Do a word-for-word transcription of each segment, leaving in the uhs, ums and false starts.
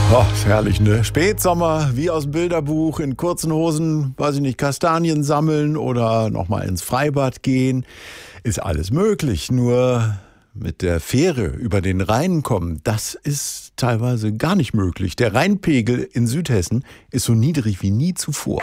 Oh, herrlich, ne? Spätsommer, wie aus dem Bilderbuch, in kurzen Hosen, weiß ich nicht, Kastanien sammeln oder nochmal ins Freibad gehen. Ist alles möglich, nur mit der Fähre über den Rhein kommen, das ist teilweise gar nicht möglich. Der Rheinpegel in Südhessen ist so niedrig wie nie zuvor.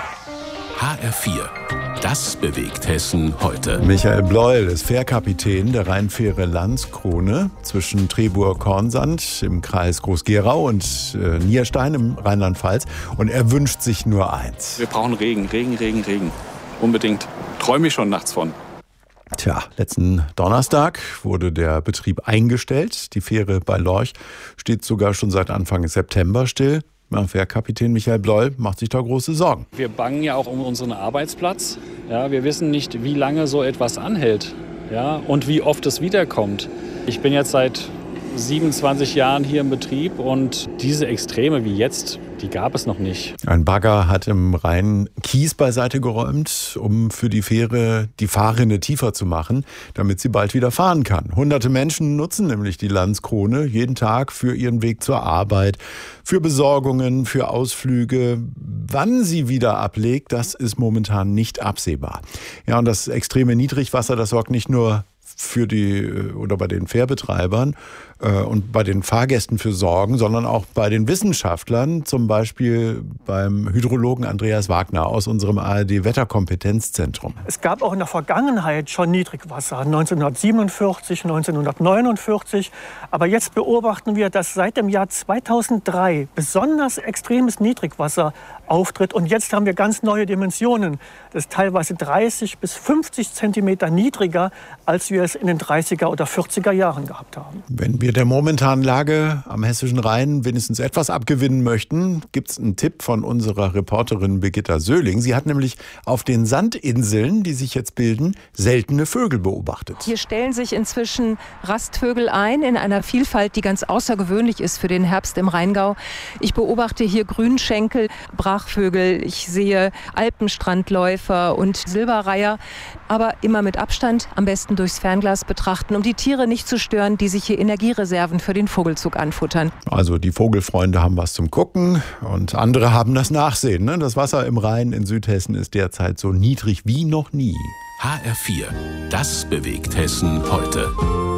H R vier. Das bewegt Hessen heute. Michael Bleuel ist Fährkapitän der Rheinfähre Landskrone zwischen Treburg-Kornsand im Kreis Groß-Gerau und äh, Nierstein im Rheinland-Pfalz. Und er wünscht sich nur eins. Wir brauchen Regen, Regen, Regen, Regen. Unbedingt. Träume ich schon nachts von. Tja, letzten Donnerstag wurde der Betrieb eingestellt. Die Fähre bei Lorch steht sogar schon seit Anfang September still. Fährkapitän Michael Bleuel macht sich da große Sorgen. Wir bangen ja auch um unseren Arbeitsplatz. Ja, wir wissen nicht, wie lange so etwas anhält, ja, und wie oft es wiederkommt. Ich bin jetzt seit siebenundzwanzig Jahren hier im Betrieb und diese Extreme wie jetzt, die gab es noch nicht. Ein Bagger hat im Rhein Kies beiseite geräumt, um für die Fähre die Fahrrinne tiefer zu machen, damit sie bald wieder fahren kann. Hunderte Menschen nutzen nämlich die Landskrone jeden Tag für ihren Weg zur Arbeit, für Besorgungen, für Ausflüge. Wann sie wieder ablegt, das ist momentan nicht absehbar. Ja, und das extreme Niedrigwasser, das sorgt nicht nur für die oder bei den Fährbetreibern äh, und bei den Fahrgästen für Sorgen, sondern auch bei den Wissenschaftlern, zum Beispiel beim Hydrologen Andreas Wagner aus unserem A R D-Wetterkompetenzzentrum. Es gab auch in der Vergangenheit schon Niedrigwasser, neunzehnhundertsiebenundvierzig, neunzehnhundertneunundvierzig. Aber jetzt beobachten wir, dass seit dem Jahr zweitausenddrei besonders extremes Niedrigwasser auftritt. Und jetzt haben wir ganz neue Dimensionen. Das ist teilweise dreißig bis fünfzig Zentimeter niedriger, als wir es in den dreißiger oder vierziger Jahren gehabt haben. Wenn wir der momentanen Lage am Hessischen Rhein wenigstens etwas abgewinnen möchten, gibt es einen Tipp von unserer Reporterin Birgitta Söhling. Sie hat nämlich auf den Sandinseln, die sich jetzt bilden, seltene Vögel beobachtet. Hier stellen sich inzwischen Rastvögel ein, in einer Vielfalt, die ganz außergewöhnlich ist für den Herbst im Rheingau. Ich beobachte hier Grünschenkel, Brachvögel, ich sehe Alpenstrandläufer und Silberreiher, aber immer mit Abstand, am besten durchs Fernglas betrachten, um die Tiere nicht zu stören, die sich hier Energiereserven für den Vogelzug anfuttern. Also die Vogelfreunde haben was zum Gucken und andere haben das Nachsehen. Ne? Das Wasser im Rhein in Südhessen ist derzeit so niedrig wie noch nie. H R vier. Das bewegt Hessen heute.